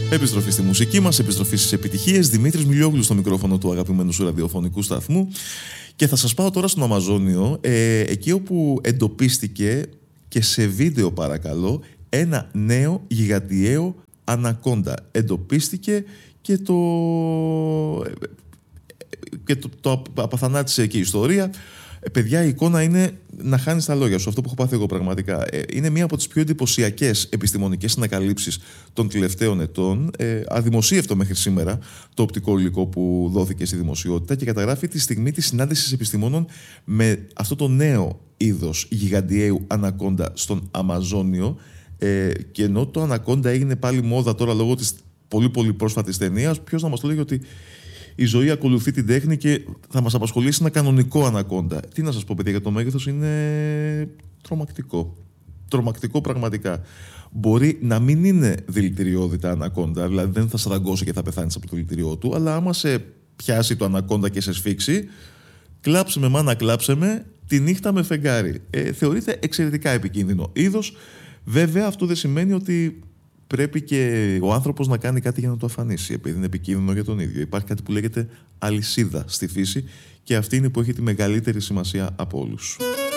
Επιστροφή στη μουσική μας, επιστροφή στις επιτυχίες. Δημήτρης Μιλιόγλου στο μικρόφωνο του αγαπημένου σου ραδιοφωνικού σταθμού. Και θα σας πάω τώρα στον Αμαζόνιο, εκεί όπου εντοπίστηκε και σε βίντεο παρακαλώ ένα νέο γιγαντιαίο ανακόντα. Εντοπίστηκε και το απαθανάτησε και η ιστορία. Παιδιά, η εικόνα είναι να χάνεις τα λόγια σου. Αυτό που έχω πάθει εγώ πραγματικά. Είναι μία από τις πιο εντυπωσιακές επιστημονικές ανακαλύψεις των τελευταίων ετών. Αδημοσίευτο μέχρι σήμερα το οπτικό υλικό που δόθηκε στη δημοσιότητα και καταγράφει τη στιγμή της συνάντησης επιστημόνων με αυτό το νέο είδος γιγαντιαίου ανακόντα στον Αμαζόνιο. Και ενώ το ανακόντα έγινε πάλι μόδα τώρα λόγω της πολύ πολύ πρόσφατης ταινίας, ποιος να μας το λέγει ότι η ζωή ακολουθεί την τέχνη και θα μας απασχολήσει ένα κανονικό ανακόντα. Τι να σας πω, παιδιά, για το μέγεθος είναι τρομακτικό. Τρομακτικό πραγματικά. Μπορεί να μην είναι δηλητηριώδη τα ανακόντα, δηλαδή δεν θα σραγκώσει και θα πεθάνεις από το δηλητηριό του, αλλά άμα σε πιάσει το ανακόντα και σε σφίξει, κλάψε με μάνα, κλάψε με, τη νύχτα με φεγγάρι. Θεωρείται εξαιρετικά επικίνδυνο είδος. Βέβαια, αυτό δεν σημαίνει ότι πρέπει και ο άνθρωπος να κάνει κάτι για να το αφανίσει, επειδή είναι επικίνδυνο για τον ίδιο. Υπάρχει κάτι που λέγεται αλυσίδα στη φύση και αυτή είναι που έχει τη μεγαλύτερη σημασία από όλους.